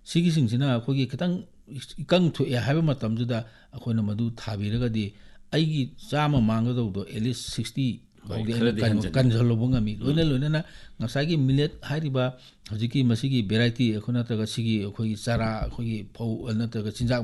सिगिसिंसिना अखोगी खितंग इकंग थोए हाइबा मतमजुदा अखोना मदु थाबिरगदी अइगी Chama मांगदौदो at least 60 कंजलोबंगमी लोइना लोइना ngसागी millet हाइरिबा हजिकी मसिगी variety अखोना तगा सिगी अखोगी चारा अखोगी फौ नतगा चिंजाक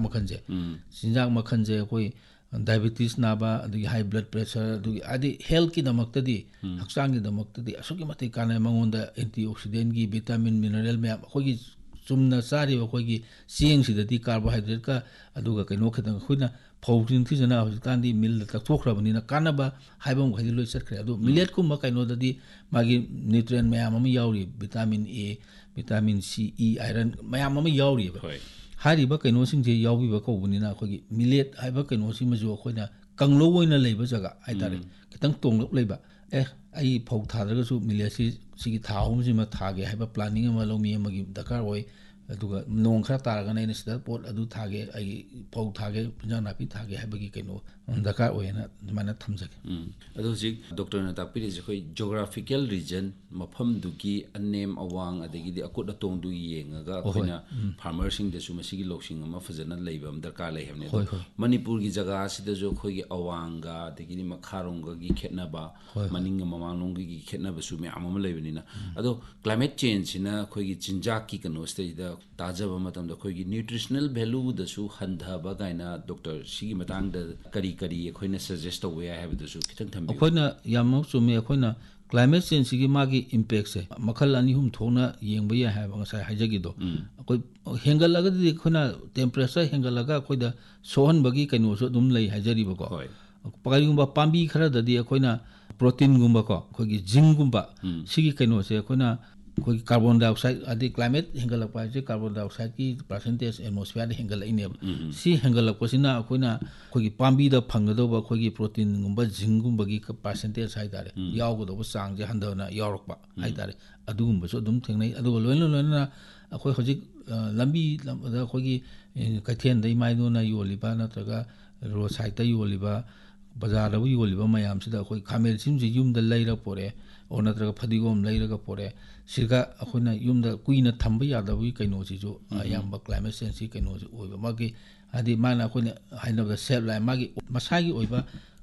मखनजे अखोई डायबिटीज नाबा अदगी हाई ब्लड प्रेशर अदगी आदि हेल्थ की दमक्तदी हक्सांगी दमक्तदी असुकी मते काने मंगोंदा एंटीऑक्सीडेंट की विटामिन मिनरल में अखोगी चुमना सारी अखोगी चेंगसिददी कार्बोहाइड्रेट का अदुगा कइनो खतंग खुना फौजिन थिजना हजिकांदी मिल तक्थोखरबनिना कानबा हाइबम खैदि लोइ चटखरे अदु मिलेट कुम कइनोददी मागी न्यूट्रिएंट मयाम अमा याउरी vitamin A vitamin C E iron मयाम अमा याउरी हारिबा कइनोसिंजे याउबिबा कौबनिना अखोगी मिलेट हाइबा कइनोसि मजु अखोइना कंगलो ओइना लेबा जगा हाइतारे खितंग तोंगलप लेबा आई फौ थादरगसु मिलेटसि सिगी था अहुमसिमा थागे हाइबा प्लानिंग अमा लौमि अमगी दरकार ओइ अदुगा नोंग खरा तारगना इन सिदा पोट अदु थागे आई फौ थागे पिंजा नापि थागे हाइबगी कइनो दरकार ओइना माना थमजगे अदु जि डॉक्टर ना तापिरि जखोइ जियोग्राफिकल रीजन मफम दुगी अनेम अवांग अदगी दि अकुट अतोंग दु येंगा अखोइना फार्मर सिंग दसु मसिगी लोक्सिंग अमा फजना लेबम दरकार लै हेमने मणिपुर की जगह सिदा जो खोगी अवांगा अदगी दि मखारोंगा की खेतनाबा मनिंग ममांगलोंग की खेतनाबा सु मे अमम लेबनिना अदो क्लाइमेट चेंज सिना खोगी चिंजाक की कनो स्टेज ताजब मतम खोगी न्यूट्रिशनल वैल्यू दसु हंधबा गाइना डॉक्टर सिगी मतंग द करी करी अखोइना सजेस्ट तवे हाबदसु खितंग थंबि अखोइना यामौ सुमे अखोइना क्लाइमेट चेंज सिगी मागी इंपैक्ट से मखल अनि हुम थोना येंबा या हाबा ngसाय हाइजगिदो अखोइ हेंगलगदि अखोइना टेंपरेचर हेंगलगा अखोइदा सोहनबगी कइनोसु दुम लै हाइजरिबको पगाइगुंबा पांबी खरददि अखोइना प्रोटीन गुंबा को अखोइगी जिंक गुंबा सिगी कइनोसे अखोइना कोई कार्बन डाइऑक्साइड आदि क्लाइमेट हेंगलप पाजे कार्बन डाइऑक्साइड की परसेंटेज एटमॉस्फेयर हेंगलइने सी हेंगलपसिना अखोइना कोई पांबी द फंगदोबा कोई प्रोटीन गुंबा जिंक गुंबगी परसेंटेज हाइतारे यावगदोबा चांग जे हंदना यावरकपा हाइतारे अदुगुंबसो दुम थेंगनै अदुगो लोइन लोइना अखोइ हजिक लंबी दा अखोइगी कैथेन दै माइदोना योलिबा नत्रगा रोड साइड दा योलिबा बाजार दा योलिबा मयामसिदा अखोइ खामेल सिमजि युमदा लैरा पोरे और नत्रगा फदिगोम लैरगा पोरे सिगा अखोइना युमदा कुइना थंबा यादबगी कइनोसिजो यामबा क्लाइमेट चेंज की कइनोजो ओइबा मागी आदि माना अखोइना हाइनबदा सेफ लाइन मागी मसागी ओइबा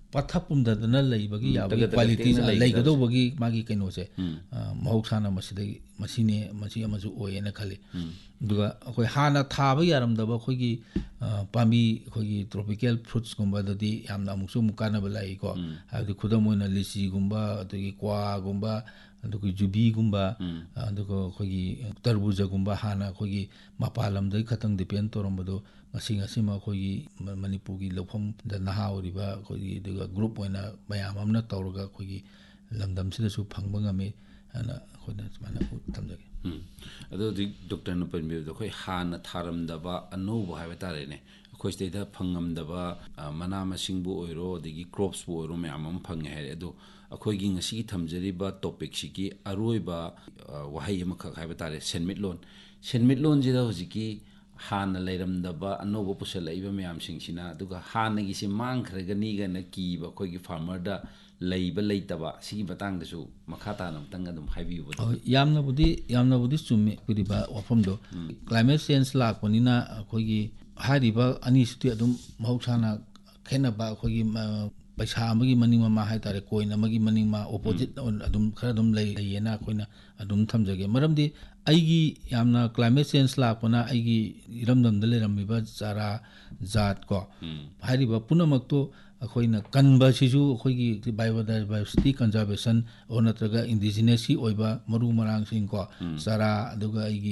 पथपुमदना लैबगी याबगी क्वालिटी लैगदोबगी मागी कइनोसे महौसाना मसिदगी मसिने मसि अमजु ओयेना खले दुगा अखोइ हाना थाबा यारमदबा अखोइगी पामी अखोइगी ट्रॉपिकल फ्रूट्स गुंबाददी यामना अमुसु मुकानबा लाइको हाबदि खुदम ओइना लीची गुंबा अदगी क्वा गुंबा अदगी जुबी गुंबा अदगो अखोइगी तरबूजा गुंबा हाना अखोइगी मपालमदगी खतंग डिपेंड तोरमबदो ngasi अखोइगी मणिपुरगी लौफम द नहा ओरिबा अखोइगी दुगा ग्रुप ओइना मयाम अमना तौरगा अखोइगी लमदमसिदसु फंगबा ngami ana अखोइना माना थमजगे अदो डॉक्टर न परमिबदो खोइ हाना थारमदबा अनौबा हाइबा तारेने अखोइ स्टेदा फंगमदबा मना मसिंगबु ओइरो अदगी क्रॉप्स बु ओइरो मयाम अम फंगे हाइरे अदो अखोइगी ngasi थमजरिबा टॉपिक सिगी अरोइबा वहाई अमखक हाइबा तारे सेनमिटलोन जिदा होजिकी हाना लैरमदबा अनौबा पुसलैबा मयाम सिंगसिना दुगा हानगी सि मांखरगनी गना कीबा अखोइगी फार्मर दा लैबा लैतबा सिगी बतांगदसु मखा ताना तंग अदुम हाइबिबो यामनाबुदी चुम्मे पिरिबा वफमदो क्लाइमेट चेंज लापनिना अखोइगी हारिबा अनिसुति अदुम महौसाना खेनबा अखोइगी पैसा अमगी मनिंग मा हाइतारे कोइन अमगी मनिंग मा ऑपोजिट अदुम खरा अदुम लैयेना अखोइना अदुम थमजगे मरमदि अइगी यामना क्लाइमेट चेंज लापना अइगी इरमदमदा लेरमिबा चारा जात को हारिबा पुनमक्तो अखोइना कनबा सिजु अखोइगी बायोडाइवर्सिटी कंजर्वेशन और नत्रगा इंडिजिनस की ओइबा मरु मरांग सिंग को चारा अदुगा अइगी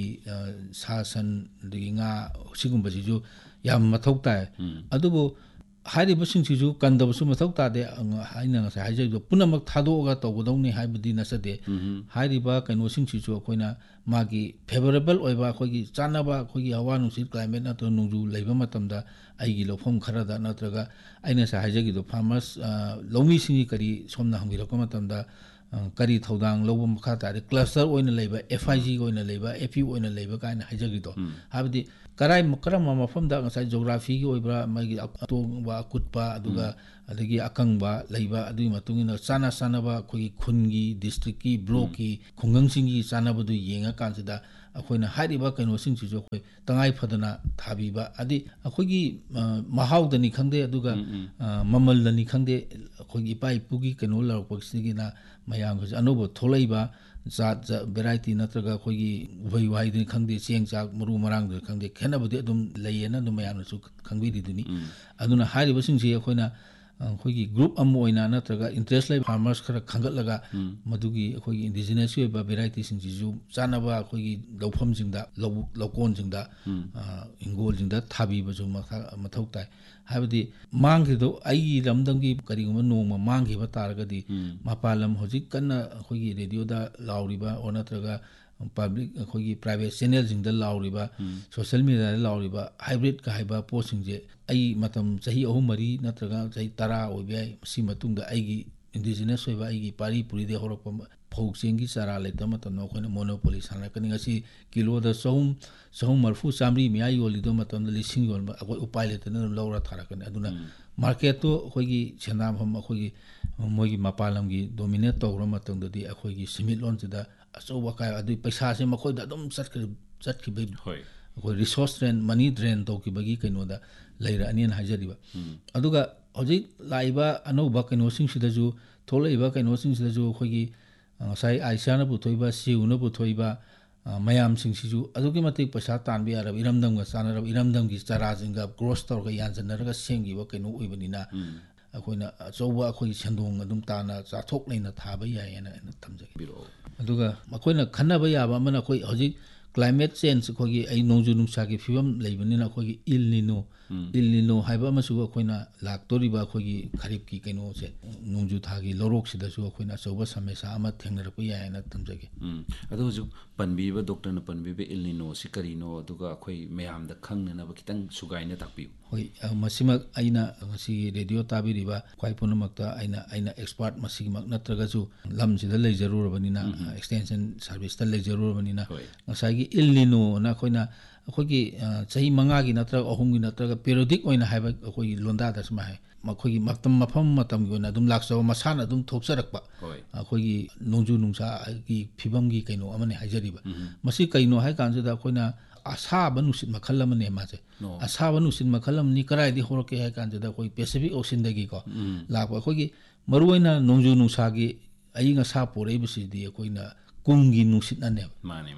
सासन दिंगा सिगुंबा सिजु याम मथौ ताय अदुबो हारिबसिंसिजु कंदबसु मथौ तादे हाइना ngasa हाइजैदो पुनमक थादोगा तौगदौनी हाइबदि नसदे हारिबा कइनोसिंसिजु अखोइना मागी फेवरेबल ओइबा अखोइगी चानाबा अखोइगी हवा नुसित क्लाइमेट नतो नुजु लैबा मतमदा आइगी लोफम खरदा नत्रगा आइना सा हाइजगिदो फार्मर्स लौमी सिंगी करी सोमना हंगिरको मतमदा करी थौदांग लौबा मखा तारे क्लस्टर ओइना लैबा एफआईजी ओइना लैबा एफयू ओइना लैबा काइना हाइजगिदो हाबदि कराई मकरम मफमदा ngasa geography gi oibra magi atongba akutpa aduga adagi akangba leiba adui matungina sana ba khoi khungi district ki block ki khungang singi sana badu yenga kansida ꯑꯩꯈꯣꯏꯅ ꯍꯥꯏꯔꯤꯕ ꯀꯩꯅꯣꯁꯤꯡꯁꯤꯁꯨ ꯑꯩꯈꯣꯏ ꯇꯉꯥꯏ ꯐꯗꯅ ꯊꯥꯕꯤꯕ ꯍꯥꯏꯗꯤ ꯑꯩꯈꯣꯏꯒꯤ ꯃꯍꯥꯎꯗꯅꯤ ꯈꯪꯗꯦ ꯑꯗꯨꯒ ꯃꯃꯜꯗꯅꯤ ꯈꯪꯗꯦ ꯑꯩꯈꯣꯏꯒꯤ ꯏꯄꯥ ꯏꯄꯨꯒꯤ ꯀꯩꯅꯣ ꯂꯧꯔꯛꯄꯁꯤꯒꯤꯅ ꯃꯌꯥꯝꯒꯁꯦ ꯑꯅꯧꯕ ꯊꯣꯛꯂꯛꯏꯕ ꯖꯥꯠ ꯚꯦꯔꯥꯏꯇꯤ ꯅꯠꯇ꯭ꯔꯒ ꯑꯩꯈꯣꯏꯒꯤ ꯎꯍꯩ ꯋꯥꯍꯩꯗꯅꯤ ꯈꯪꯗꯦ ꯆꯦꯡ ꯆꯥꯛ ꯃꯔꯨ ꯃꯔꯥꯡꯗꯅꯤ ꯈꯪꯗꯦ ꯈꯦꯠꯅꯕꯗꯤ ꯑꯗꯨꯝ ꯂꯩꯌꯦꯅ ꯑꯗꯨꯝ ꯃꯌꯥꯝꯅꯁꯨ ꯈꯪꯕꯤꯔꯤꯗꯨꯅꯤ ꯑꯗꯨꯅ ꯍꯥꯏꯔꯤꯕꯁꯤꯡꯁꯤ ꯑꯩꯈꯣꯏꯅ ꯑꯩꯈꯣꯏꯒꯤ ꯒ꯭ꯔꯨꯞ ꯑꯃ ꯑꯣꯏꯅ ꯅꯠꯇ꯭ꯔꯒ ꯏꯟꯇꯔꯦꯁ ꯂꯩꯕ ꯐꯥꯔꯃꯔꯁ ꯈꯔ ꯈꯟꯒꯠꯂꯒ ꯃꯗꯨꯒꯤ ꯑꯩꯈꯣꯏꯒꯤ ꯏꯟꯗꯤꯖꯤꯅꯁꯀꯤ ꯑꯣꯏꯕ ꯚꯦꯔꯥꯏꯇꯤꯁꯤꯡꯁꯤꯁꯨ ꯆꯥꯅꯕ ꯑꯩꯈꯣꯏꯒꯤ ꯂꯧꯐꯝꯁꯤꯡꯗ ꯂꯧꯀꯣꯟꯁꯤꯡꯗ ꯍꯤꯡꯒꯣꯜꯁꯤꯡꯗ ꯊꯥꯕꯤꯕꯁꯨ ꯃꯊꯧ ꯇꯥꯏ ꯍꯥꯏꯕꯗꯤ ꯃꯥꯡꯈꯤꯗꯣ ꯑꯩꯒꯤ ꯂꯝꯗꯝꯒꯤ ꯀꯔꯤꯒꯨꯝꯕ ꯅꯣꯡꯃ ꯃꯥꯡꯈꯤꯕ ꯇꯥꯔꯒꯗꯤ ꯃꯄꯥꯟ ꯂꯝ ꯍꯧꯖꯤꯛ ꯀꯟꯅ ꯑꯩꯈꯣꯏꯒꯤ ꯔꯦꯗꯤꯑꯣꯗ ꯂꯥꯎꯔꯤꯕ ꯑꯣꯔ ꯅꯠꯇ꯭ꯔꯒ ꯄꯥꯕ꯭ꯂꯤꯛ ꯑꯩꯈꯣꯏꯒꯤ ꯄ꯭ꯔꯥꯏꯚꯦꯠ ꯆꯦꯅꯦꯜꯁꯤꯡꯗ ꯂꯥꯎꯔꯤꯕ ꯁꯣꯁꯤꯌꯦꯜ ꯃꯤꯗꯤꯌꯥꯗ ꯂꯥꯎꯔꯤꯕ ꯍꯥꯏꯕ꯭ꯔꯤꯠꯀ ꯍꯥꯏꯕ ꯄꯣꯠꯁꯤꯡꯁꯦ ꯑꯩ ꯃꯇꯝ ꯆꯍꯤ 3-4 ꯅꯠꯇ꯭ꯔꯒ ꯆꯍꯤ 10 ꯑꯣꯏꯕ ꯌꯥꯏ ꯃꯁꯤ ꯃꯇꯨꯡꯗ ꯑꯩꯒꯤ ꯏꯟꯗꯤꯖꯤꯅꯁ ꯑꯣꯏꯕ ꯑꯩꯒꯤ ꯄꯥꯔꯤ ꯄꯨꯔꯤꯗꯒꯤ ꯍꯧꯔꯛꯄ ꯐꯧ ꯆꯦꯡꯒꯤ ꯆꯥꯔꯥ ꯂꯩꯇꯕ ꯃꯇꯝꯗ ꯑꯩꯈꯣꯏꯅ ꯃꯣꯅꯣꯄꯣꯂꯤ ꯁꯥꯟꯅꯔꯛꯀꯅꯤ ꯉꯁꯤ ꯀꯤꯂꯣꯗ 130-140 ꯃꯌꯥ ꯌꯣꯜꯂꯤꯗꯣ ꯃꯇꯝꯗ 1,000 ꯌꯣꯟꯕ ꯑꯩꯈꯣꯏ ꯎꯄꯥꯏ ꯂꯩꯇꯅ ꯑꯗꯨꯝ ꯂꯧꯔ ꯊꯥꯔꯛꯀꯅꯤ ꯑꯗꯨꯅ ꯃꯥꯔꯀꯦꯠꯇꯣ ꯑꯩꯈꯣꯏꯒꯤ ꯁꯦꯟꯗꯥꯟꯐꯝ ꯑꯩꯈꯣꯏꯒꯤ ꯃꯣꯏꯒꯤ ꯃꯄꯥꯟ ꯂꯝꯒꯤ ꯗꯣꯃꯤꯅꯦꯠ ꯇꯧꯈ꯭ꯔ ꯃꯇꯝꯗꯗꯤ ꯑꯩꯈꯣꯏꯒꯤ ꯁꯤꯟꯃꯤꯠꯂꯣꯟꯁꯤꯗ ꯑꯆꯧꯕ ꯑꯀꯥꯏꯕ ꯑꯗꯨꯒꯤ ꯄꯩꯁꯥꯁꯦ ꯃꯈꯣꯏꯗ ꯑꯗꯨꯝ ꯆꯠꯈꯤꯕꯒꯤ ꯑꯩꯈꯣꯏ ꯔꯤꯁꯣꯔꯁ ꯗ꯭ꯔꯦꯟ ꯃꯅꯤ ꯗ꯭ꯔꯦꯟ ꯇꯧꯈꯤꯕꯒꯤ ꯀꯩꯅꯣꯗ ꯂꯩꯔꯛꯑꯅꯤꯅ ꯍꯥꯏꯖꯔꯤꯕ ꯑꯗꯨꯒ ꯍꯧꯖꯤꯛ ꯂꯥꯛꯏꯕ ꯑꯅꯧꯕ ꯀꯩꯅꯣꯁꯤꯡꯁꯤꯗꯁꯨ ꯊꯣꯛꯂꯛꯏꯕ ꯀꯩꯅꯣꯁꯤꯡꯁꯤꯗꯁꯨ ꯑꯩꯈꯣꯏꯒꯤ ꯉꯁꯥꯏ ꯑꯥꯏꯁꯤꯌꯥꯅ ꯄꯨꯊꯣꯛꯏꯕ ꯁꯤꯎꯅ ꯄꯨꯊꯣꯛꯏꯕ ꯃꯌꯥꯝꯁꯤꯡꯁꯤꯁꯨ ꯑꯗꯨꯛꯀꯤ ꯃꯇꯤꯛ ꯄꯩꯁꯥ ꯇꯥꯟꯕ ꯌꯥꯔꯕ ꯏꯔꯝꯗꯝꯒ ꯆꯥꯟꯅꯔꯕ ꯏꯔꯝꯗꯝꯒꯤ ꯆꯥꯔꯥꯁꯤꯡꯒ ꯀ꯭ꯔꯣꯁ ꯇꯧꯔꯒ ꯌꯥꯟꯁꯤꯟꯅꯔꯒ ꯁꯦꯝꯈꯤꯕ ꯀꯩꯅꯣ ꯑꯣꯏꯕꯅꯤꯅ ꯑꯩꯈꯣꯏꯅ ꯑꯆꯧꯕ ꯑꯩꯈꯣꯏꯒꯤ ꯁꯦꯟꯗꯣꯡ ꯑꯗꯨꯝ ꯇꯥꯅ ꯆꯥꯊꯣꯛ ꯂꯩꯅ ꯊꯥꯕ ꯌꯥꯏꯌꯦꯅ ꯑꯩꯅ ꯊꯝꯖꯒꯦ ꯑꯗꯨꯒ ꯑꯩꯈꯣꯏꯅ ꯈꯟꯅꯕ ꯌꯥꯕ ꯑꯃꯅ ꯑꯩꯈꯣꯏ ꯍꯧꯖꯤꯛ ꯀ꯭ꯂꯥꯏꯃꯦꯠ ꯆꯦꯟꯖ ꯑꯩꯈꯣꯏꯒꯤ ꯅꯣꯡꯖꯨ ꯅꯨꯡꯁꯥꯒꯤ ꯐꯤꯕꯝ ꯂꯩꯕꯅꯤꯅ ꯑꯩꯈꯣꯏꯒꯤ ꯏꯜ ꯅꯤꯅꯣ ꯍꯥꯏꯕ ꯑꯃꯁꯨ ꯑꯩꯈꯣꯏꯅ ꯂꯥꯛꯇꯧꯔꯤꯕ ꯑꯩꯈꯣꯏꯒꯤ ꯈꯔꯤꯞꯀꯤ ꯀꯩꯅꯣꯁꯦ ꯅꯣꯡꯖꯨ ꯊꯥꯒꯤ ꯂꯧꯔꯣꯛꯁꯤꯗꯁꯨ ꯑꯩꯈꯣꯏꯅ ꯑꯆꯧꯕ ꯁꯃꯁ꯭ꯌꯥ ꯑꯃ ꯊꯦꯡꯅꯔꯛꯄ ꯌꯥꯏꯅ ꯊꯝꯖꯒꯦ ꯑꯗꯣ ꯍꯧꯖꯤꯛ ꯄꯟꯕꯤꯕ ꯗꯣꯛꯇꯔꯅ ꯄꯟꯕꯤꯕ ꯏꯜ ꯅꯤꯅꯣꯁꯤ ꯀꯔꯤꯅꯣ ꯑꯗꯨꯒ ꯑꯩꯈꯣꯏ ꯃꯌꯥꯝꯗ ꯈꯪꯅꯅꯕ ꯈꯤꯇꯪ ꯁꯨꯒꯥꯏꯅ ꯇꯥꯛꯄꯤꯌꯨ ꯍꯣꯏ ꯃꯁꯤꯃꯛ ꯑꯩꯅ ꯉꯁꯤꯒꯤ ꯔꯦꯗꯤꯑꯣ ꯇꯥꯕꯤꯔꯤꯕ ꯈ꯭ꯋꯥꯏ ꯄꯨꯝꯅꯃꯛꯇ ꯑꯩꯅ ꯑꯦꯛꯁꯄꯥꯔꯠ ꯃꯁꯤꯃꯛ ꯅꯠꯇ꯭ꯔꯒꯁꯨ ꯂꯝꯁꯤꯗ ꯂꯩꯖꯔꯨꯔꯕꯅꯤꯅ ꯑꯦꯛꯁꯇꯦꯟꯁꯟ ꯁꯥꯔꯚꯤꯁꯇ ꯂꯩꯖꯔꯨꯔꯕꯅꯤꯅ ꯉꯁꯥꯏꯒꯤ ꯏꯜ ꯅꯤꯅꯣꯅ ꯑꯩꯈꯣꯏꯒꯤ ꯆꯍꯤ 5ꯒꯤ ꯅꯠꯇ꯭ꯔꯒ 3ꯒꯤ ꯅꯠꯇ꯭ꯔꯒ ꯄꯦꯔꯣꯗꯤꯛ ꯑꯣꯏꯅ ꯍꯥꯏꯕ ꯑꯩꯈꯣꯏꯒꯤ ꯂꯣꯟꯗꯥꯗ ꯁꯨꯃꯥꯏ ꯍꯥꯏ ꯃꯈꯣꯏꯒꯤ ꯃꯇꯝꯒꯤ ꯑꯣꯏꯅ ꯑꯗꯨꯝ ꯂꯥꯛꯆꯕ ꯃꯁꯥꯅ ꯑꯗꯨꯝ ꯊꯣꯛꯆꯔꯛꯄ ꯑꯩꯈꯣꯏꯒꯤ ꯅꯣꯡꯖꯨ ꯅꯨꯡꯁꯥꯒꯤ ꯐꯤꯕꯝꯒꯤ ꯀꯩꯅꯣ ꯑꯃꯅꯤ ꯍꯥꯏꯖꯔꯤꯕ ꯃꯁꯤ ꯀꯩꯅꯣ ꯍꯥꯏ ꯀꯥꯟꯁꯤꯗ ꯑꯩꯈꯣꯏꯅ ꯑꯁꯥꯕ ꯅꯨꯡꯁꯤꯠ ꯃꯈꯜ ꯑꯃꯅꯦ ꯃꯥꯁꯦ ꯑꯁꯥꯕ ꯅꯨꯡꯁꯤꯠ ꯃꯈꯜ ꯑꯃꯅꯤ ꯀꯗꯥꯏꯗꯒꯤ ꯍꯧꯔꯛꯀꯦ ꯍꯥꯏ ꯀꯥꯟꯁꯤꯗ ꯑꯩꯈꯣꯏ ꯄꯦꯁꯤꯐꯤꯛ ꯑꯣꯁꯤꯟꯗꯒꯤꯀꯣ ꯂꯥꯛꯄ ꯑꯩꯈꯣꯏꯒꯤ ꯃꯔꯨꯑꯣꯏꯅ ꯅꯣꯡꯖꯨ ꯅꯨꯡꯁꯥꯒꯤ ꯑꯏꯪ ꯑꯁꯥ ꯄꯣꯔꯛꯏꯕꯁꯤꯗꯤ ꯑꯩꯈꯣꯏꯅ ꯀꯨꯝꯒꯤ ꯅꯨꯡꯁꯤꯠꯅꯅꯦꯕ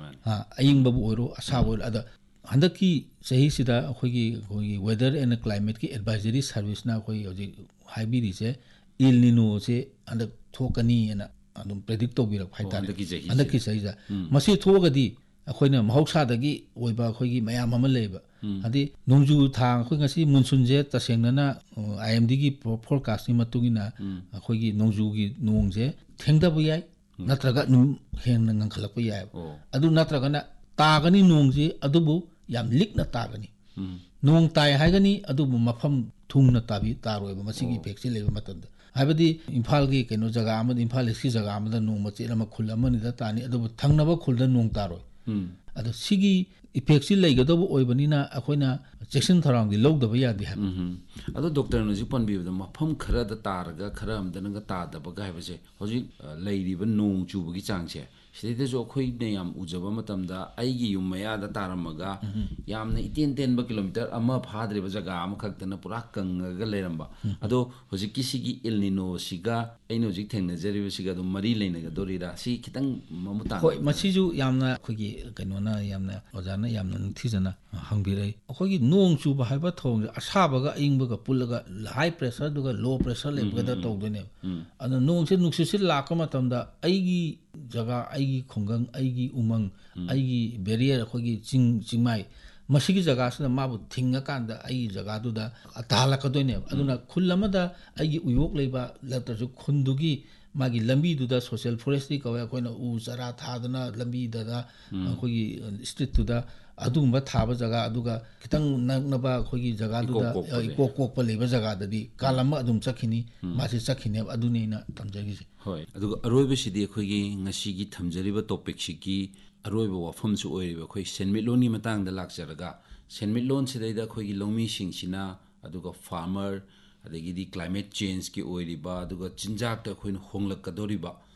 ꯑꯏꯪꯕꯕꯨ ꯑꯣꯏꯔꯣ ꯑꯁꯥꯕ ꯑꯣꯏꯔꯣ ꯑꯗ ꯍꯟꯗꯛꯀꯤ ꯆꯍꯤꯁꯤꯗ ꯑꯩꯈꯣꯏꯒꯤ ꯋꯦꯗꯔ ꯑꯦꯟड ꯀ꯭ꯂꯥꯏꯃꯦꯠꯀꯤ ꯑꯦꯗꯚꯥꯏꯖꯔꯤ ꯁꯥꯔꯚꯤꯁꯅ ꯑꯩꯈꯣꯏ ꯍꯧꯖꯤꯛ ꯍꯥꯏꯕꯤꯔꯤꯁꯦ ꯏꯜ ꯅꯤꯅꯣꯁꯦ ꯍꯟꯗꯛ ꯊꯣꯛꯀꯅꯤꯅ ꯑꯗꯨꯝ ꯄ꯭ꯔꯦꯗꯤꯛ ꯇꯧꯕꯤꯔꯛꯄ ꯍꯥꯏꯇꯥꯔꯦ ꯍꯟꯗꯛꯀꯤ ꯆꯍꯤꯗ ꯃꯁꯤ ꯊꯣꯛꯑꯒꯗꯤ ꯑꯩꯈꯣꯏꯅ ꯃꯍꯧꯁꯥꯗꯒꯤ ꯑꯣꯏꯕ ꯑꯩꯈꯣꯏꯒꯤ ꯃꯌꯥꯝ ꯑꯃ ꯂꯩꯌꯦꯕ ꯍꯥꯏꯗꯤ ꯅꯣꯡꯖꯨ ꯊꯥ ꯑꯩꯈꯣꯏ ꯉꯁꯤ ꯃꯨꯟꯁꯨꯟꯁꯦ ꯇꯁꯦꯡꯅꯅ IMDꯒꯤ ꯐꯣꯔꯀꯥꯁꯀꯤ ꯃꯇꯨꯡ ꯏꯟꯅ ꯑꯩꯈꯣꯏꯒꯤ ꯅꯣꯡꯖꯨꯒꯤ ꯅꯣꯡꯁꯦ ꯊꯦꯡꯊꯕ ꯌꯥꯏ ꯅꯠꯇ꯭ꯔꯒ ꯍꯦꯟꯅ ꯉꯟꯈꯠꯂꯛꯄ ꯌꯥꯏꯕ ꯑꯗꯨ ꯅꯠꯇ꯭ꯔꯒꯅ ꯇꯥꯒꯅꯤ ꯅꯣꯡꯁꯤ ꯑꯗꯨꯕꯨ ꯌꯥꯝ ꯂꯤꯛꯅ ꯇꯥꯒꯅꯤ ꯅꯣꯡ ꯇꯥꯏ ꯍꯥꯏꯒꯅꯤ ꯑꯗꯨꯕꯨ ꯃꯐꯝ ꯊꯨꯡꯅ ꯇꯥꯔꯣꯏꯕ ꯃꯁꯤꯒꯤ ꯏꯐꯦꯛꯁꯤ ꯂꯩꯕ ꯃꯇꯝꯗ ꯍꯥꯏꯕꯗꯤ ꯏꯝꯐꯥꯜꯒꯤ ꯀꯩꯅꯣ ꯖꯒꯥ ꯑꯃꯗ ꯏꯝꯐꯥꯜ ꯏꯁꯀꯤ ꯖꯒꯥ ꯑꯃꯗ ꯅꯣꯡ ꯃꯆꯦꯠ ꯑꯃ ꯈꯨꯜ ꯑꯃꯅꯤꯗ ꯇꯥꯅꯤ ꯑꯗꯨꯕꯨ ꯊꯪꯅꯕ ꯈꯨꯜꯗ ꯅꯣꯡ ꯇꯥꯔꯣꯏ ꯑꯗꯣ ꯁꯤꯒꯤ ꯏꯐꯦꯛꯁꯤ ꯂꯩꯒꯗꯧꯕ ꯑꯣꯏꯕꯅꯤna ꯑꯩꯈꯣꯏꯅ ꯆꯦꯛꯁꯤꯟ ꯊꯧꯔꯥꯡꯗꯤ ꯂꯧꯗꯕ ꯌꯥꯗꯦ ꯍꯥꯏꯕ ꯑꯗꯣ ꯗꯣꯛꯇꯔꯅ ꯍꯧꯖꯤꯛ ꯄꯟꯕꯤꯕꯗ ꯃꯐꯝ ꯈꯔꯗ ꯇꯥꯔꯒ ꯈꯔ ꯑꯃꯗꯅꯒ ꯇꯥꯗꯕꯒ ꯍꯥꯏꯕꯁꯦ ꯍꯧꯖꯤꯛ ꯂꯩꯔꯤꯕ ꯅꯣꯡ ꯆꯨꯕꯒꯤ ꯆꯥꯡꯁꯦ ꯁꯤꯗꯩꯗꯁꯨ ꯑꯩꯈꯣꯏꯅ ꯌꯥꯝ ꯎꯖꯕ ꯃꯇꯝꯗ ꯑꯩꯒꯤ ꯌꯨꯝ ꯃꯌꯥꯗ ꯇꯥꯔꯝꯃꯒ ꯌꯥꯝꯅ ꯏꯇꯦꯟ ꯇꯦꯟꯕ ꯀꯤꯂꯣꯃꯤꯇꯔ ꯑꯃ ꯐꯥꯗ꯭ꯔꯤꯕ ꯖꯒꯥ ꯑꯃꯈꯛꯇꯅ ꯄꯨꯔꯥ ꯀꯪꯉꯒ ꯂꯩꯔꯝꯕ ꯑꯗꯣ ꯍꯧꯖꯤꯛꯀꯤ ꯁꯤꯒꯤ ꯏꯜ ꯅꯤꯅꯣꯁꯤꯒ ꯑꯩꯅ ꯍꯧꯖꯤꯛ ꯊꯦꯡꯅꯖꯔꯤꯕꯁꯤꯒ ꯑꯗꯨꯝ ꯃꯔꯤ ꯂꯩꯅꯒꯗꯣꯔꯤꯔꯥ ꯁꯤ ꯈꯤꯇꯪ ꯃꯃꯨꯠ ꯇꯥꯅ ꯍꯣꯏ ꯃꯁꯤꯁꯨ ꯌꯥꯝꯅ ꯑꯩꯈꯣꯏꯒꯤ ꯀꯩꯅꯣꯅ ꯌꯥꯝꯅ ꯑꯣꯖꯥꯅ ꯌꯥꯝꯅ ꯅꯤꯡꯊꯤꯖꯅ ꯍꯪꯕꯤꯔꯛꯏ ꯑꯩꯈꯣꯏꯒꯤ ꯅꯣꯡ ꯆꯨꯕ ꯍꯥꯏꯕ ꯊꯧꯑꯣꯡꯁꯦ ꯑꯁꯥꯕꯒ ꯑꯏꯪꯕꯒ ꯄꯨꯜꯂꯒ ꯍꯥꯏ ꯄ꯭ꯔꯦꯁꯔꯗꯨꯒ ꯂꯣ ꯄ꯭ꯔꯦꯁꯔ ꯂꯩꯕꯒꯗ ꯇꯧꯗꯣꯏꯅꯦꯕ ꯑꯗꯣ ꯅꯣꯡꯁꯦ ꯅꯨꯡꯁꯤꯠꯁꯤ ꯂꯥꯛꯄ ꯃꯇꯝꯗ ꯑꯩꯒꯤ ꯖꯒꯥ ꯑꯩꯒꯤ ꯈꯨꯡꯒꯪ ꯑꯩꯒꯤ ꯎꯃꯪ ꯑꯩꯒꯤ ꯕꯦꯔꯤꯌꯔ ꯑꯩꯈꯣꯏꯒꯤ ꯆꯤꯡꯃꯥꯏ ꯃꯁꯤꯒꯤ ꯖꯒꯥꯁꯤꯗ ꯃꯥꯕꯨ ꯊꯤꯡꯉꯀꯥꯟꯗ ꯑꯩꯒꯤ ꯖꯒꯥꯗꯨꯗ ꯇꯥꯍꯜꯂꯛꯀꯗꯣꯏꯅꯦꯕ ꯑꯗꯨꯅ ꯈꯨꯜ ꯑꯃꯗ ꯑꯩꯒꯤ ꯎꯌꯣꯛ ꯂꯩꯕ ꯅꯠꯇ꯭ꯔꯁꯨ ꯈꯨꯟꯗꯨꯒꯤ ꯃꯥꯒꯤ ꯂꯝꯕꯤꯗꯨꯗ ꯁꯣꯁꯤꯌꯦꯜ ꯐꯣꯔꯦꯁꯇ꯭ꯔꯤ ꯀꯧꯋꯦ ꯑꯩꯈꯣꯏꯅ ꯎ ꯆꯥꯔꯥ ꯊꯥꯗꯅ ꯂꯝꯕꯤꯗ ꯑꯩꯈꯣꯏꯒꯤ ꯁ꯭ꯇ꯭ꯔꯤꯠꯇꯨꯗ ꯑꯗꯨꯒꯨꯝꯕ ꯊꯥꯕ ꯖꯒꯥ ꯑꯗꯨꯒ ꯈꯤꯇꯪ ꯅꯛꯅꯕ ꯑꯩꯈꯣꯏꯒꯤ ꯖꯒꯥꯗꯨꯗ ꯏꯀꯣꯛ ꯀꯣꯛꯄ ꯂꯩꯕ ꯖꯒꯥꯗꯗꯤ ꯀꯥꯜ ꯑꯃ ꯑꯗꯨꯝ ꯆꯠꯈꯤꯅꯤ ꯃꯥꯁꯤ ꯆꯠꯈꯤꯅꯦꯕ ꯑꯗꯨꯅꯤ ꯑꯩꯅ ꯊꯝꯖꯔꯤꯁꯦ ꯍꯣꯏ ꯑꯗꯨꯒ ꯑꯔꯣꯏꯕꯁꯤꯗꯤ ꯑꯩꯈꯣꯏꯒꯤ ꯉꯁꯤꯒꯤ ꯊꯝꯖꯔꯤꯕ ꯇꯣꯄꯤꯛꯁꯤꯒꯤ ꯑꯔꯣꯏꯕ ꯋꯥꯐꯝꯁꯨ ꯑꯣꯏꯔꯤꯕ ꯑꯩꯈꯣꯏ ꯁꯦꯟꯃꯤꯠꯂꯣꯟꯒꯤ ꯃꯇꯥꯡꯗ ꯂꯥꯛꯆꯔꯒ ꯁꯦꯟꯃꯤꯠꯂꯣꯟꯁꯤꯗꯩꯗ ꯑꯩꯈꯣꯏꯒꯤ ꯂꯧꯃꯤꯁꯤꯡꯁꯤꯅ ꯑꯗꯨꯒ ꯐꯥꯔꯃꯔ ꯑꯗꯒꯤꯗꯤ ꯀ꯭ꯂꯥꯏꯃꯦꯠ ꯆꯦꯟꯖꯀꯤ ꯑꯣꯏꯔꯤꯕ ꯑꯗꯨꯒ ꯆꯤꯟꯖꯥꯛꯇ ꯑꯩꯈꯣꯏꯅ ꯍꯣꯡꯂꯛꯀꯗꯧꯔꯤꯕ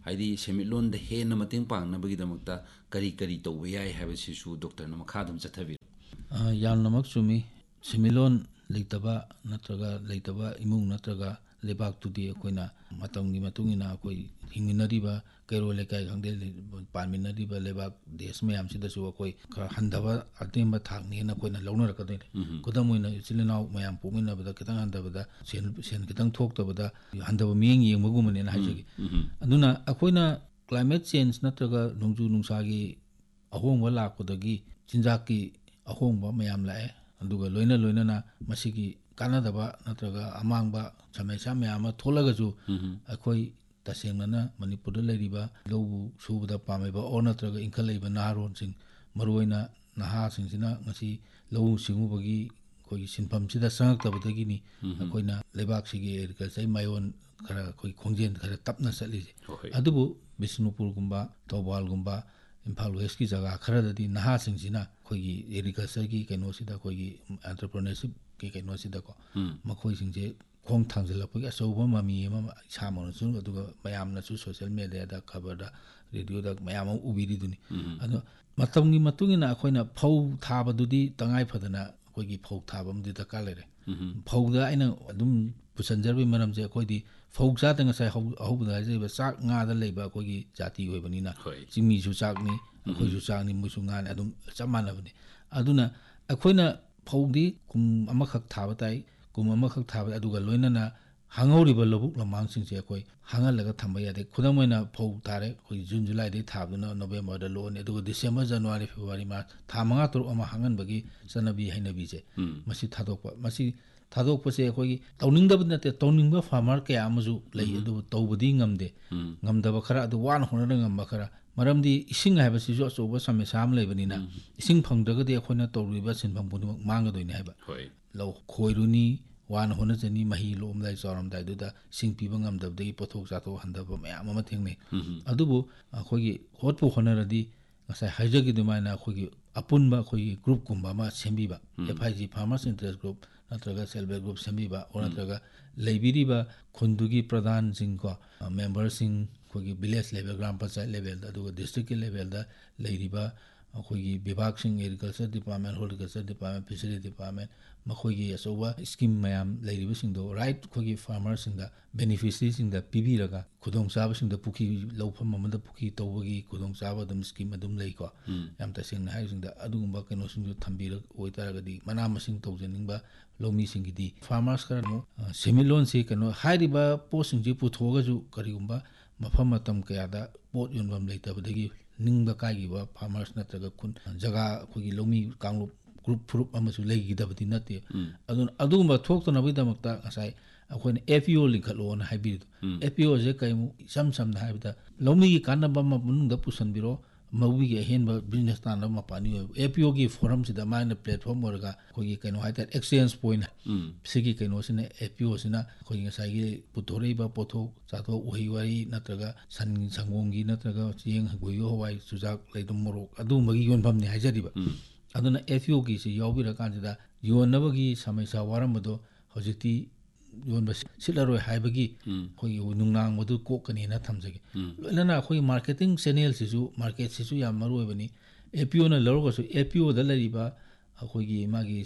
ꯍꯥꯏꯗꯤ ꯁꯦꯟꯃꯤꯠꯂꯣꯟꯗ ꯍꯦꯟꯅ ꯃꯇꯦꯡ ꯄꯥꯡꯅꯕꯒꯤꯗꯃꯛꯇ ꯀꯔꯤ ꯀꯔꯤ ꯇꯧꯕ ꯌꯥꯏ ꯍꯥꯏꯕꯁꯤꯁꯨ ꯗꯣꯛꯇꯔꯅ ꯃꯈꯥ ꯑꯗꯨꯝ ꯆꯠꯊꯕꯤꯔꯣ ꯌꯥꯝꯅꯃꯛ ꯆꯨꯝꯃꯤ ꯁꯦꯟꯃꯤꯠꯂꯣꯟ ꯂꯩꯇꯕ ꯅꯠꯇ꯭ꯔꯒ ꯂꯩꯇꯕ ꯏꯃꯨꯡ ꯅꯠꯇ꯭ꯔꯒ ꯂꯩꯕꯥꯛꯇꯨꯗꯤ ꯑꯩꯈꯣꯏꯅ ꯃꯇꯝꯒꯤ ꯃꯇꯨꯡ ꯏꯟꯅ ꯑꯩꯈꯣꯏ ꯍꯤꯡꯃꯤꯟꯅꯔꯤꯕ ꯀꯩꯔꯣꯜ ꯂꯩꯀꯥꯏ ꯈꯪꯗꯦ ꯄꯥꯟꯃꯤꯟꯅꯔꯤꯕ ꯂꯩꯕꯥꯛ देश ꯃꯌꯥꯝꯁꯤꯗꯁꯨ ꯑꯩꯈꯣꯏ ꯈꯔ ꯍꯟꯊꯕ ꯑꯇꯦꯟꯕ ꯊꯥꯛꯅꯦꯅ ꯑꯩꯈꯣꯏꯅ ꯂꯧꯅꯔꯛꯀꯗꯣꯏꯅꯤ ꯈꯨꯗꯝ ꯑꯣꯏꯅ ꯏꯆꯤꯜ ꯏꯅꯥꯎ ꯃꯌꯥꯝ ꯄꯣꯛꯃꯤꯟꯅꯕꯗ ꯈꯤꯇꯪ ꯍꯟꯊꯕꯗ ꯁꯦꯟ ꯈꯤꯇꯪ ꯊꯣꯛꯇꯕꯗ ꯍꯟꯊꯕ ꯃꯤꯠꯌꯦꯡ ꯌꯦꯡꯕꯒꯨꯝꯕꯅꯦꯅ ꯍꯥꯏꯖꯒꯦ ꯑꯗꯨꯅ ꯑꯩꯈꯣꯏꯅ ꯀ꯭ꯂꯥꯏꯃꯦꯠ ꯆꯦꯟꯖ ꯅꯠꯇ꯭ꯔꯒ ꯅꯣꯡꯖꯨ ꯅꯨꯡꯁꯥꯒꯤ ꯑꯍꯣꯡꯕ ꯂꯥꯛꯄꯗꯒꯤ ꯆꯤꯟꯖꯥꯛꯀꯤ ꯑꯍꯣꯡꯕ ꯃꯌꯥꯝ ꯂꯥꯛꯑꯦ ꯑꯗꯨꯒ ꯂꯣꯏꯅꯅ ꯃꯁꯤꯒꯤ ꯀꯥꯟꯅꯗꯕ ꯅꯠꯇ꯭ꯔꯒ ꯑꯃꯥꯡꯕ ꯁꯃस्या ꯃꯌꯥꯝ ꯑꯃ ꯊꯣꯛꯂꯒꯁꯨ ꯑꯩꯈꯣꯏ ꯇꯁꯦꯡꯅ ꯃꯅꯤꯄꯨꯔꯗ ꯂꯩꯔꯤꯕ ꯂꯧꯎ ꯁꯨꯕꯗ ꯄꯥꯝꯃꯤꯕ ꯑꯣꯔ ꯅꯠꯇ꯭ꯔꯒ ꯏꯟꯈꯠꯂꯛꯏꯕ ꯅꯍꯥꯔꯣꯟꯁꯤꯡ ꯃꯔꯨꯑꯣꯏꯅ ꯅꯍꯥꯁꯤꯡꯁꯤꯅ ꯉꯁꯤ ꯂꯧꯎ ꯁꯤꯡꯎꯕꯒꯤ ꯑꯩꯈꯣꯏꯒꯤ ꯁꯤꯟꯐꯝꯁꯤꯗ ꯆꯪꯉꯛꯇꯕꯗꯒꯤꯅꯤ ꯑꯩꯈꯣꯏꯅ ꯂꯩꯕꯥꯛꯁꯤꯒꯤ ꯑꯦꯒ꯭ꯔꯤꯀꯜꯆꯔ ꯃꯌꯣꯟ ꯈꯔ ꯑꯩꯈꯣꯏ ꯈꯣꯡꯖꯦꯜ ꯈꯔ ꯇꯞꯅ ꯆꯠꯂꯤꯁꯦ ꯑꯗꯨꯕꯨ ꯕꯤꯁꯅꯨꯄꯨꯔꯒꯨꯝꯕ ꯊꯧꯕꯥꯜꯒꯨꯝꯕ ꯏꯝꯐꯥꯜ ꯋꯦꯁꯀꯤ ꯖꯒꯥ ꯈꯔꯗꯗꯤ ꯅꯍꯥꯁꯤꯡꯁꯤꯅ ꯑꯩꯈꯣꯏꯒꯤ ꯑꯦꯒ꯭ꯔꯤꯀꯜꯆꯔꯒꯤ ꯀꯩꯅꯣꯁꯤꯗ ꯑꯩꯈꯣꯏꯒꯤ ꯑꯦꯟꯇꯔꯄ꯭ꯔꯦꯅꯔꯁꯤꯞꯀꯤ ꯀꯩꯅꯣꯁꯤꯗꯀꯣ ꯃꯈꯣꯏꯁꯤꯡꯁꯦ ꯈꯣꯡ ꯊꯥꯡꯖꯤꯜꯂꯛꯄꯒꯤ ꯑꯆꯧꯕ ꯃꯃꯤ ꯑꯃ ꯏꯁꯥꯃꯛꯅꯁꯨ ꯑꯗꯨꯒ ꯃꯌꯥꯝꯅꯁꯨ ꯁꯣꯁꯤꯌꯦꯜ ꯃꯦꯗꯤꯌꯥꯗ ꯈꯕꯔꯗ ꯔꯦꯗꯤꯑꯣꯗ ꯃꯌꯥꯝ ꯑꯃ ꯎꯕꯤꯔꯤꯗꯨꯅꯤ ꯑꯗꯣ ꯃꯇꯝꯒꯤ ꯃꯇꯨꯡ ꯏꯟꯅ ꯑꯩꯈꯣꯏꯅ ꯐꯧ ꯊꯥꯕꯗꯨꯗꯤ ꯇꯉꯥꯏ ꯐꯗꯅ ꯑꯩꯈꯣꯏꯒꯤ ꯐꯧ ꯊꯥꯕ ꯑꯃꯗꯤ ꯗꯔꯀꯥꯔ ꯂꯩꯔꯦ ꯐꯧꯗ ꯑꯩꯅ ꯑꯗꯨꯝ ꯄꯨꯁꯟꯖꯔꯕꯒꯤ ꯃꯔꯝꯁꯦ ꯑꯩꯈꯣꯏꯗꯤ ꯐꯧ ꯆꯥꯗ ꯉꯁꯥꯏ ꯑꯍꯧꯕꯗ ꯍꯥꯏꯖꯔꯤꯕ ꯆꯥꯛ ꯉꯥꯗ ꯂꯩꯕ ꯑꯩꯈꯣꯏꯒꯤ ꯖꯥꯇꯤ ꯑꯣꯏꯕꯅꯤꯅ ꯆꯤꯡꯃꯤꯁꯨ ꯆꯥꯛꯅꯤ ꯑꯩꯈꯣꯏꯁꯨ ꯆꯥꯛꯅꯤ ꯃꯣꯏꯁꯨ ꯉꯥꯅꯤ ꯑꯗꯨꯝ ꯆꯞ ꯃꯥꯟꯅꯕꯅꯤ ꯑꯗꯨꯅ ꯑꯩꯈꯣꯏꯅ ꯐꯧꯗꯤ ꯀꯨꯝ ꯑꯃꯈꯛ ꯊꯥꯕ ꯇꯥꯏ ꯀꯨꯝ ꯑꯃꯈꯛ ꯊꯥꯕ ꯑꯗꯨꯒ ꯂꯣꯏꯅꯅ ꯍꯥꯡꯍꯧꯔꯤꯕ ꯂꯧꯕꯨꯛ ꯂꯝꯍꯥꯡꯁꯤꯡꯁꯦ ꯑꯩꯈꯣꯏ ꯍꯥꯡꯍꯜꯂꯒ ꯊꯝꯕ ꯌꯥꯗꯦ ꯈꯨꯗꯝ ꯑꯣꯏꯅ ꯐꯧ ꯊꯥꯔꯦ ꯑꯩꯈꯣꯏ ꯖꯨꯟ ꯖꯨꯂꯥꯏꯗꯒꯤ ꯊꯥꯕꯗꯨꯅ ꯅꯣꯕꯦꯝꯕꯔꯗ ꯂꯣꯛꯑꯅꯤ ꯑꯗꯨꯒ ꯗꯤꯁꯦꯝꯕꯔ ꯖꯅꯋꯥꯔꯤ ꯐꯦꯕꯋꯥꯔꯤ ꯃꯥꯔꯆ ꯊꯥ 5-6 ꯑꯃ ꯍꯥꯡꯍꯟꯕꯒꯤ ꯆꯠꯅꯕꯤ ꯍꯩꯅꯕꯤꯁꯦ ꯃꯁꯤ ꯊꯥꯗꯣꯛꯄ ꯃꯁꯤ ꯊꯥꯗꯣꯛꯄꯁꯦ ꯑꯩꯈꯣꯏꯒꯤ ꯇꯧꯅꯤꯡꯗꯕ ꯅꯠꯇꯦ ꯇꯧꯅꯤꯡꯕ ꯐꯥꯔꯃꯔ ꯀꯌꯥ ꯑꯃꯁꯨ ꯂꯩ ꯑꯗꯨꯕꯨ ꯇꯧꯕꯗꯤ ꯉꯝꯗꯦ ꯉꯝꯗꯕ ꯈꯔ ꯑꯗꯨ ꯋꯥꯅ ꯍꯣꯠꯅꯔ ꯉꯝꯕ ꯈꯔ ꯃꯔꯝꯗꯤ ꯏꯁꯤꯡ ꯍꯥꯏꯕꯁꯤꯁꯨ ꯑꯆꯧꯕ ꯁꯃस्या ꯑꯃ ꯂꯩꯕꯅꯤꯅ ꯏꯁꯤꯡ ꯐꯪꯗ꯭ꯔꯒꯗꯤ ꯑꯩꯈꯣꯏꯅ ꯇꯧꯔꯤꯕ ꯁꯤꯟꯐꯝ ꯈꯨꯗꯤꯡꯃꯛ ꯃꯥꯡꯒꯗꯣꯏꯅꯤ ꯍꯥꯏꯕ ꯂꯧ ꯈꯣꯏꯔꯨꯅꯤ ꯋꯥꯅ ꯍꯣꯠꯅꯖꯅꯤ ꯃꯍꯤ ꯂꯣꯛꯑꯝꯗꯥꯏ ꯆꯥꯎꯔꯝꯗꯥꯏꯗꯨꯗ ꯏꯁꯤꯡ ꯄꯤꯕ ꯉꯝꯗꯕꯗꯒꯤ ꯄꯣꯠꯊꯣꯛ ꯆꯥꯊꯣꯛ ꯍꯟꯊꯕ ꯃꯌꯥꯝ ꯑꯃ ꯊꯦꯡꯅꯩ ꯑꯗꯨꯕꯨ ꯑꯩꯈꯣꯏꯒꯤ ꯍꯣꯠꯄꯨ ꯍꯣꯠꯅꯔꯗꯤ ꯉꯁꯥꯏ ꯍꯥꯏꯖꯈꯤꯗꯨꯃꯥꯏꯅ ꯑꯩꯈꯣꯏꯒꯤ ꯑꯄꯨꯟꯕ ꯑꯩꯈꯣꯏꯒꯤ ꯒ꯭ꯔꯨꯞꯀꯨꯝꯕ ꯑꯃ ꯁꯦꯝꯕꯤꯕ FIG ꯐꯥꯔꯃꯔꯁ ꯏꯟꯇꯔꯦꯁ ꯒ꯭ꯔꯨꯞ ꯅꯠꯇ꯭ꯔꯒ ꯁꯦꯜꯐ ꯍꯦꯜꯞ ꯒ꯭ꯔꯨꯞ ꯁꯦꯝꯕꯤꯕ ꯑꯣꯔ ꯅꯠꯇ꯭ꯔꯒ ꯂꯩꯕꯤꯔꯤꯕ ꯈꯨꯟꯗꯨꯒꯤ ꯄ꯭ꯔꯙꯥꯟꯁꯤꯡꯀꯣ ꯃꯦꯝꯕꯔꯁꯤꯡ ꯑꯩꯈꯣꯏꯒꯤ ꯚꯤꯂꯦꯖ ꯂꯦꯚꯦꯜ ꯒ꯭ꯔꯥꯝ ꯄꯟꯆꯥꯌꯠ ꯂꯦꯚꯦꯜꯗ ꯑꯗꯨꯒ ꯗꯤꯁꯇ꯭ꯔꯤꯛꯀꯤ ꯂꯦꯚꯦꯜꯗ ꯂꯩꯔꯤꯕ ꯑꯩꯈꯣꯏꯒꯤ ꯕꯤꯚꯥꯒꯁꯤꯡ agriculture department horticulture department fishery department ꯃꯈꯣꯏꯒꯤ ꯑꯆꯧꯕ ꯁ꯭ꯀꯤꯝ ꯃꯌꯥꯝ ꯂꯩꯔꯤꯕꯁꯤꯡꯗꯣ ꯔꯥꯏꯠ ꯑꯩꯈꯣꯏꯒꯤ ꯐꯥꯔꯃꯔꯁꯤꯡꯗ ꯕꯦꯅꯤꯐꯤꯁꯔꯤꯁꯤꯡꯗ ꯄꯤꯕꯤꯔꯒ ꯈꯨꯗꯣꯡꯆꯥꯕꯁꯤꯡꯗ ꯄꯨꯈ꯭ꯔꯤ ꯂꯧꯐꯝ ꯑꯃꯗ ꯄꯨꯈ꯭ꯔꯤ ꯇꯧꯕꯒꯤ ꯈꯨꯗꯣꯡꯆꯥꯕ ꯑꯗꯨꯝ ꯁ꯭ꯀꯤꯝ ꯑꯗꯨꯝ ꯂꯩꯀꯣ ꯌꯥꯝ ꯇꯁꯦꯡꯅ ꯍꯥꯏꯕꯁꯤꯡꯗ ꯑꯗꯨꯒꯨꯝꯕ ꯀꯩꯅꯣꯁꯤꯡꯁꯨ ꯊꯝꯕꯤꯔ ꯑꯣꯏꯇꯥꯔꯒꯗꯤ ꯃꯅꯥ ꯃꯁꯤꯡ ꯇꯧꯖꯅꯤꯡꯕ ꯂꯧꯃꯤꯁꯤꯡꯒꯤꯗꯤ ꯐꯥꯔꯃꯔꯁ ꯈꯔ ꯑꯃꯨꯛ ꯁꯦꯟꯃꯤꯠꯂꯣꯟꯁꯤ ꯀꯩꯅꯣ ꯍꯥꯏꯔꯤꯕ ꯄꯣꯠꯁꯤꯡꯁꯤ ꯄꯨꯊꯣꯛꯑꯒꯁꯨ ꯀꯔꯤꯒꯨꯝꯕ ꯃꯐꯝ ꯃꯇꯝ ꯀꯌꯥꯗ ꯄꯣꯠ ꯌꯣꯟꯐꯝ ꯂꯩꯇꯕꯗꯒꯤ ꯅꯤꯡꯕ ꯀꯥꯏꯈꯤꯕ ꯐꯥꯔꯃꯔꯁ ꯅꯠꯇ꯭ꯔꯒ ꯈꯨꯟ ꯖꯒꯥ ꯑꯩꯈꯣꯏꯒꯤ ꯂꯧꯃꯤ ꯀꯥꯡꯂꯨꯞ ꯒ꯭ꯔꯨꯞ ꯐꯨꯔꯨꯞ ꯑꯃꯁꯨ ꯂꯩꯈꯤꯗꯕꯗꯤ ꯅꯠꯇꯦ ꯑꯗꯨꯅ ꯑꯗꯨꯒꯨꯝꯕ ꯊꯣꯛꯇꯅꯕꯒꯤꯗꯃꯛꯇ ꯉꯁꯥꯏ ꯑꯩꯈꯣꯏꯅ FPO ꯂꯤꯡꯈꯠꯂꯣꯅ ꯍꯥꯏꯕꯤꯔꯤꯗꯣ FPOꯁꯦ ꯀꯩꯃꯨꯛ ꯏꯁꯝ ꯁꯝꯅ ꯍꯥꯏꯕꯗ ꯂꯧꯃꯤꯒꯤ ꯀꯥꯟꯅꯕ ꯑꯃ ꯃꯅꯨꯡꯗ ꯄꯨꯁꯟꯕꯤꯔꯣ ꯃꯧꯕꯤꯒꯤ ꯑꯍꯦꯟꯕ ꯕꯤꯖꯤꯅꯦꯁ ꯇꯥꯟꯅꯕ ꯃꯄꯥꯟꯅꯤ ꯑꯣꯏꯕ FPOꯒꯤ ꯐꯣꯔꯝꯁꯤꯗ ꯃꯥꯅ ꯄ꯭ꯂꯦꯠꯐꯣꯝ ꯑꯣꯏꯔꯒ ꯑꯩꯈꯣꯏꯒꯤ ꯀꯩꯅꯣ ꯍꯥꯏꯇꯥꯔꯦ ꯑꯦꯛꯁꯆꯦꯟꯖ ꯄꯣꯏꯟ ꯁꯤꯒꯤ ꯀꯩꯅꯣꯁꯤꯅ FPOꯁꯤꯅ ꯑꯩꯈꯣꯏꯒꯤ ꯉꯁꯥꯏꯒꯤ ꯄꯨꯊꯣꯔꯛꯏꯕ ꯄꯣꯠꯊꯣꯛ ꯆꯥꯊꯣꯛ ꯎꯍꯩ ꯋꯥꯔꯤ ꯅꯠꯇ꯭ꯔꯒ ꯁꯟ ꯁꯪꯒꯣꯝꯒꯤ ꯅꯠꯇ꯭ꯔꯒ ꯆꯦꯡ ꯒꯣꯏꯌꯣ ꯍꯋꯥꯏ ꯆꯨꯖꯥꯛ ꯂꯩꯗꯨꯝ ꯃꯣꯔꯣꯛ ꯑꯗꯨꯒꯨꯝꯕꯒꯤ ꯌꯣꯟꯐꯝꯅꯤ ꯍꯥꯏꯖꯔꯤꯕ ꯑꯗꯨꯅ FPOꯒꯤꯁꯤ ꯌꯥꯎꯕꯤꯔꯀꯥꯟꯁꯤꯗ ꯌꯣꯟꯅꯕꯒꯤ ꯁꯃस्या ꯋꯥꯔꯝꯕꯗꯣ ꯍꯧꯖꯤꯛꯇꯤ ꯌꯣꯟꯕ ꯁꯤꯠꯂꯔꯣꯏ ꯍꯥꯏꯕꯒꯤ ꯑꯩꯈꯣꯏꯒꯤ ꯅꯨꯡꯅꯥꯡꯕꯗꯨ ꯀꯣꯛꯀꯅꯤꯅ ꯊꯝꯖꯒꯦ ꯂꯣꯏꯅꯅ ꯑꯩꯈꯣꯏꯒꯤ ꯃꯥꯔꯀꯦꯇꯤꯡ ꯆꯦꯅꯦꯜꯁꯤꯁꯨ ꯃꯥꯔꯀꯦꯠꯁꯤꯁꯨ ꯌꯥꯝ ꯃꯔꯨ ꯑꯣꯏꯕꯅꯤ FPOꯅ ꯂꯧꯔꯒꯁꯨ FPOꯗ ꯂꯩꯔꯤꯕ ꯑꯩꯈꯣꯏꯒꯤ ꯃꯥꯒꯤ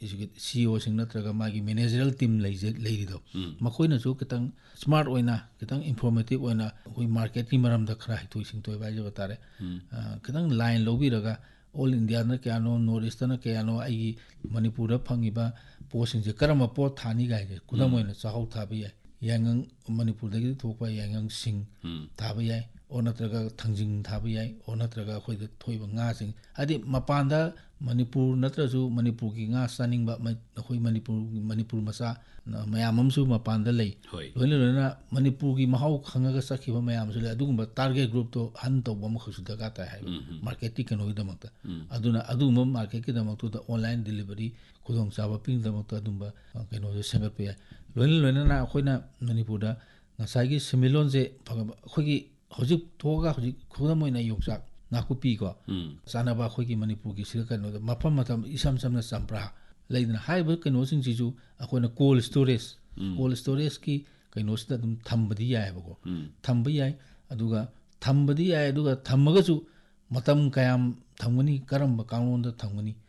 CEOꯁꯤꯡ ꯅꯠꯇ꯭ꯔꯒ ꯃꯥꯒꯤ ꯃꯦꯅꯦꯖꯔꯦꯜ ꯇꯤꯝ ꯂꯩꯔꯤꯗꯣ ꯃꯈꯣꯏꯅꯁꯨ ꯈꯤꯇꯪ ꯁ꯭ꯃꯥꯔꯠ ꯑꯣꯏꯅ ꯈꯤꯇꯪ ꯏꯟꯐꯣꯔꯃꯦꯇꯤꯞ ꯑꯣꯏꯅ ꯑꯩꯈꯣꯏ ꯃꯥꯔꯀꯦꯠꯀꯤ ꯃꯔꯝꯗ ꯈꯔ ꯍꯩꯊꯣꯏ ꯁꯤꯡꯊꯣꯏꯕ ꯍꯥꯏꯖꯕ ꯇꯥꯔꯦ ꯈꯤꯇꯪ ꯂꯥꯏꯟ ꯂꯧꯕꯤꯔꯒ ꯑꯣꯜ ꯏꯟꯗꯤꯌꯥꯗꯅ ꯀꯌꯥꯅꯣ ꯅꯣꯔꯠ ꯏꯁꯇꯅ ꯀꯌꯥꯅꯣ ꯑꯩꯒꯤ ꯃꯅꯤꯄꯨꯔꯗ ꯐꯪꯉꯤꯕ ꯄꯣꯠꯁꯤꯡꯁꯦ ꯀꯔꯝꯕ ꯄꯣꯠ ꯊꯥꯅꯤ ꯀꯥꯏꯁꯦ ꯈꯨꯗꯝ ꯑꯣꯏꯅ ꯆꯥꯛꯍꯥꯎ ꯊꯥꯕ ꯌꯥꯏ ꯌꯥꯏꯉꯪ ꯃꯅꯤꯄꯨꯔꯗꯒꯤ ꯊꯣꯛꯄ ꯌꯥꯏꯉꯪꯁꯤꯡ ꯊꯥꯕ ꯌꯥꯏ ꯑꯣꯔ ꯅꯠꯇ꯭ꯔꯒ ꯊꯥꯡꯖꯤꯡ ꯊꯥꯕ ꯌꯥꯏ ꯑꯣꯔ ꯅꯠꯇ꯭ꯔꯒ ꯑꯩꯈꯣꯏꯗ ꯊꯣꯛꯏꯕ ꯉꯥꯁꯤꯡ ꯍꯥꯏꯗꯤ ꯃꯄꯥꯟꯗ ꯃꯅꯤꯄꯨꯔ ꯅꯠꯇ꯭ꯔꯁꯨ ꯃꯅꯤꯄꯨꯔꯒꯤ ꯉꯥ ꯆꯥꯅꯤꯡꯕ ꯑꯩꯈꯣꯏ ꯃꯅꯤꯄꯨꯔ ꯃꯆꯥ ꯃꯌꯥꯝ ꯑꯃꯁꯨ ꯃꯄꯥꯟꯗ ꯂꯩ ꯂꯣꯏꯅ ꯃꯅꯤꯄꯨꯔꯒꯤ ꯃꯍꯥꯎ ꯈꯪꯉꯒ ꯆꯠꯈꯤꯕ ꯃꯌꯥꯝ ꯑꯃꯁꯨ ꯂꯩ ꯑꯗꯨꯒꯨꯝꯕ ꯇꯥꯔꯒꯦꯠ ꯒ꯭ꯔꯨꯞꯇꯣ ꯍꯟ ꯇꯧꯕ ꯑꯃꯈꯛꯁꯨ ꯗꯔꯀꯥꯔ ꯇꯥꯏ ꯍꯥꯏꯕ ꯃꯥꯔꯀꯦꯠꯀꯤ ꯀꯩꯅꯣꯒꯤꯗꯃꯛꯇ ꯑꯗꯨꯅ ꯑꯗꯨꯒꯨꯝꯕ ꯃꯥꯔꯀꯦꯠꯀꯤꯗꯃꯛꯇꯨꯗ ꯑꯣꯟꯂꯥꯏꯟ ꯗꯤꯂꯤꯚꯔꯤ ꯈꯨꯗꯣꯡꯆꯥꯕ ꯄꯤꯅꯕꯗꯃꯛꯇ ꯑꯗꯨꯝꯕ ꯀꯩꯅꯣꯁꯦ ꯁꯦꯝꯒꯠꯄ ꯌꯥꯏ ꯂꯣꯏꯅꯅ ꯑꯩꯈꯣꯏꯅ ꯃꯅꯤꯄꯨꯔꯗ ꯉꯁꯥꯏꯒꯤ ꯁꯦꯟꯃꯤꯠꯂꯣꯟꯁꯦ ꯐꯒꯠꯄ ꯑꯩꯈꯣꯏꯒꯤ ꯍꯧꯖꯤꯛ ꯊꯣꯛꯑꯒ ꯍꯧꯖꯤꯛ ꯈꯨꯗꯝ ꯑꯣꯏꯅ ꯌꯣꯡꯆꯥꯛ ꯅꯥꯀꯨꯞꯄꯤꯀꯣ ꯆꯥꯅꯕ ꯑꯩꯈꯣꯏꯒꯤ ꯃꯅꯤꯄꯨꯔꯒꯤ ꯁꯤꯗ ꯀꯩꯅꯣꯗ ꯃꯐꯝ ꯃꯇꯝ ꯏꯁꯝ ꯁꯝꯅ ꯆꯝꯄ꯭ꯔꯥ ꯂꯩꯗꯅ ꯍꯥꯏꯔꯤꯕ ꯀꯩꯅꯣꯁꯤꯡꯁꯤꯁꯨ ꯑꯩꯈꯣꯏꯅ ꯀꯣꯜ ꯁ꯭ꯇꯣꯔꯦꯖꯀꯤ ꯀꯩꯅꯣꯁꯤꯗ ꯑꯗꯨꯝ ꯊꯝꯕꯗꯤ ꯌꯥꯏꯑꯕꯀꯣ ꯊꯝꯕ ꯌꯥꯏ ꯑꯗꯨꯒ ꯊꯝꯕꯗꯤ ꯌꯥꯏ ꯑꯗꯨꯒ ꯊꯝꯃꯒꯁꯨ ꯃꯇꯝ ꯀꯌꯥꯝ ꯊꯝꯒꯅꯤ ꯀꯔꯝꯕ ꯀꯥꯡꯂꯣꯟꯗ ꯊꯝꯒꯅꯤ